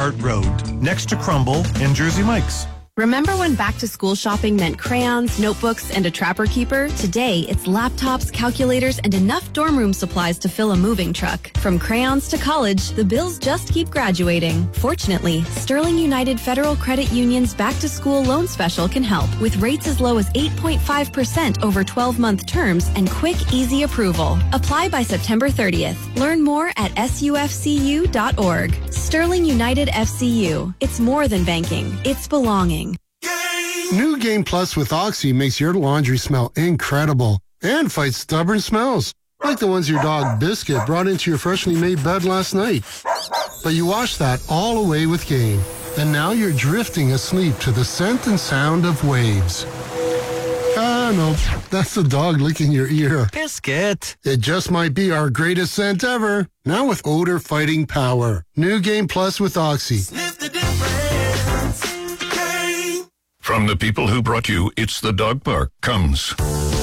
Hart Road, next to Crumble and Jersey Mike's. Remember when back-to-school shopping meant crayons, notebooks, and a Trapper Keeper? Today, it's laptops, calculators, and enough dorm room supplies to fill a moving truck. From crayons to college, the bills just keep graduating. Fortunately, Sterling United Federal Credit Union's back-to-school loan special can help, with rates as low as 8.5% over 12-month terms and quick, easy approval. Apply by September 30th. Learn more at sufcu.org. Sterling United FCU. It's more than banking. It's belonging. New Game Plus with Oxy makes your laundry smell incredible and fights stubborn smells, like the ones your dog Biscuit brought into your freshly made bed last night. But you washed that all away with Game, and now you're drifting asleep to the scent and sound of waves. Ah, no, that's the dog licking your ear. Biscuit. It just might be our greatest scent ever, now with odor-fighting power. New Game Plus with Oxy. Sniff the difference. From the people who brought you It's the Dog Park comes